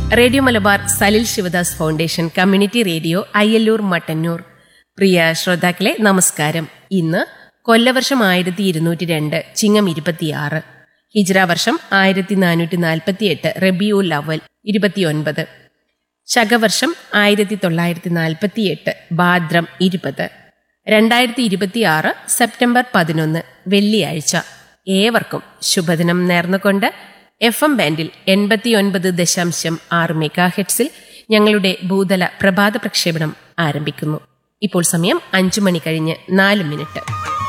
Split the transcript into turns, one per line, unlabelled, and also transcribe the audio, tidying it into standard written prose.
Radio Malabar Salil Sivadas foundation community radio Ayyallur Mattannur. പ്രിയ ശ്രോതാക്കളെ നമസ്കാരം. ഇന്ന് കൊല്ലവർഷം 1202 ചിങ്ങം 26, ഹിജ്ര വർഷം 1448 റബിയുൽ അവൽ 29, ശകവർഷം 1948 ഭാദ്രം 20, 2026 സെപ്റ്റംബർ 11 വെള്ളിയാഴ്ച. ഏവർക്കും ശുഭദിനം നേർന്നുകൊണ്ട് FM ബാൻഡിൽ 89.6 മെഗാഹെർട്സിൽ ഞങ്ങളുടെ ഭൂതല പ്രഭാത പ്രക്ഷേപണം ആരംഭിക്കുന്നു. ഇപ്പോൾ സമയം 5 മണി കഴിഞ്ഞ് 4 മിനിറ്റ്.